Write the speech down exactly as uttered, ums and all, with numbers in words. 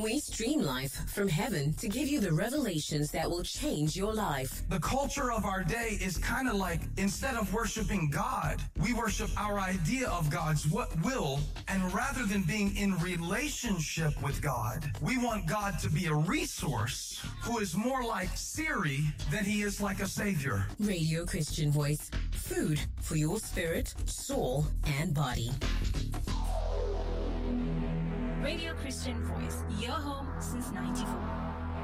We stream life from heaven to give you the revelations that will change your life. The culture of our day is kind of like, instead of worshiping God, we worship our idea of God's will, and rather than being in relationship with God, we want God to be a resource who is more like Siri than he is like a savior. Radio Christian Voice, food for your spirit, soul, and body. Radio Christian Voice, your home since ninety-four.